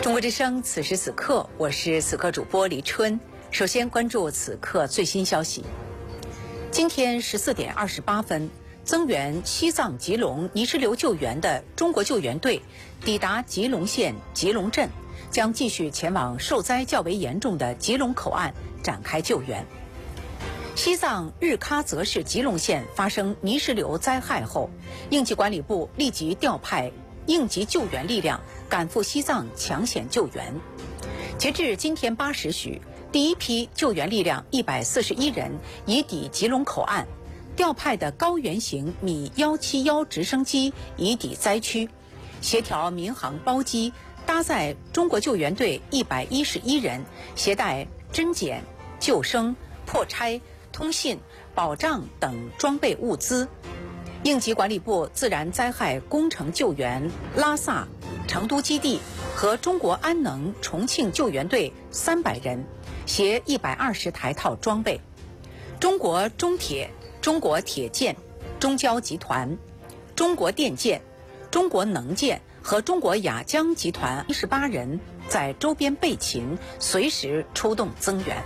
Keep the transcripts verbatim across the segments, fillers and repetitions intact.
中国之声，此时此刻，我是此刻主播李春。首先关注此刻最新消息。今天十四点二十八分，增援西藏吉隆泥石流救援的中国救援队抵达吉隆县吉隆镇，将继续前往受灾较为严重的吉隆口岸展开救援。西藏日喀则市吉隆县发生泥石流灾害后，应急管理部立即调派应急救援力量赶赴西藏抢险救援。截至今天八时许，第一批救援力量一百四十一人已抵吉隆口岸，调派的高原型米一七一直升机已抵灾区，协调民航包机搭载中国救援队一百一十一人，携带侦检、救生、破拆、通信、保障等装备物资。应急管理部自然灾害工程救援拉萨、成都基地和中国安能重庆救援队三百人，携一百二十台套装备。中国中铁、中国铁建、中交集团、中国电建、中国能建和中国雅江集团一十八人在周边备勤，随时出动增援。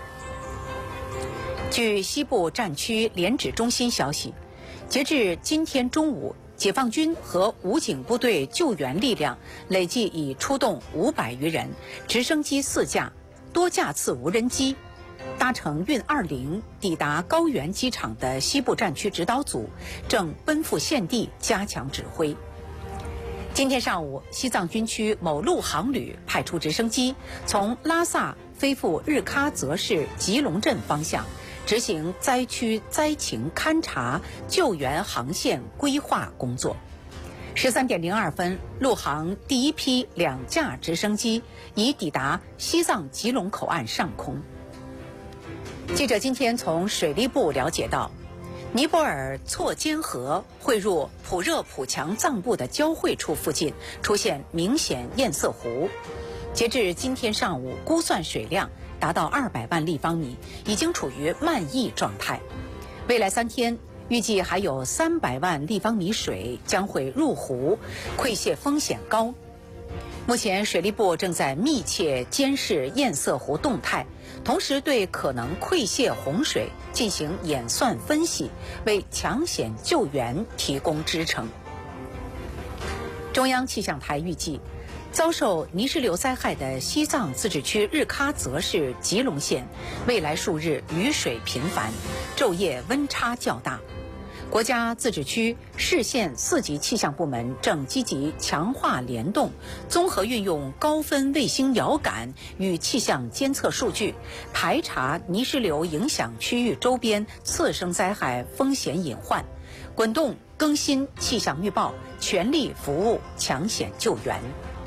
据西部战区联指中心消息，截至今天中午，解放军和武警部队救援力量累计已出动五百余人，直升机四架，多架次无人机。搭乘运二零抵达高原机场的西部战区指导组正奔赴现地加强指挥。今天上午，西藏军区某路航旅派出直升机从拉萨飞赴日喀则市吉隆镇方向，执行灾区灾情勘察、救援航线规划工作。十三点零二分，陆航第一批两架直升机已抵达西藏吉隆口岸上空。记者今天从水利部了解到，尼泊尔错坚河汇入普热普强藏部的交汇处附近出现明显堰塞湖，截至今天上午，估算水量达到二百万立方米，已经处于漫溢状态。未来三天，预计还有三百万立方米水将会入湖，溃泻风险高。目前，水利部正在密切监视堰塞湖动态，同时对可能溃泻洪水进行演算分析，为抢险救援提供支撑。中央气象台预计，遭受泥石流灾害的西藏自治区日喀则市吉隆县，未来数日雨水频繁，昼夜温差较大。国家自治区、市县四级气象部门正积极强化联动，综合运用高分卫星遥感与气象监测数据，排查泥石流影响区域周边次生灾害风险隐患，滚动更新气象预报，全力服务抢险救援。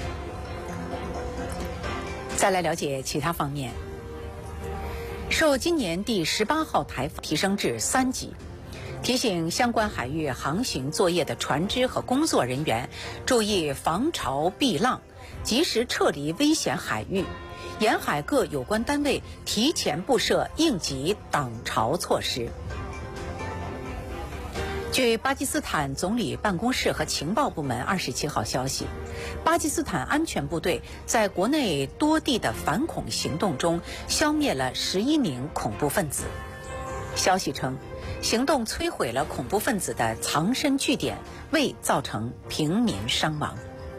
再来了解其他方面。受今年第十八号台风提升至三级，提醒相关海域航行作业的船只和工作人员注意防潮避浪，及时撤离危险海域。沿海各有关单位提前布设应急挡潮措施。据巴基斯坦总理办公室和情报部门二十七号消息，巴基斯坦安全部队在国内多地的反恐行动中消灭了十一名恐怖分子。消息称，行动摧毁了恐怖分子的藏身据点，未造成平民伤亡。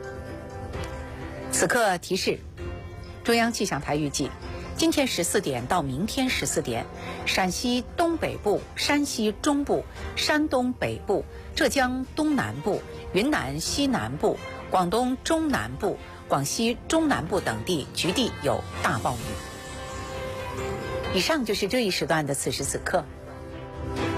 此刻提示，中央气象台预计，今天十四点到明天十四点，陕西东北部、山西中部、山东北部、浙江东南部、云南西南部、广东中南部、广西中南部等地局地有大暴雨。以上就是这一时段的此时此刻。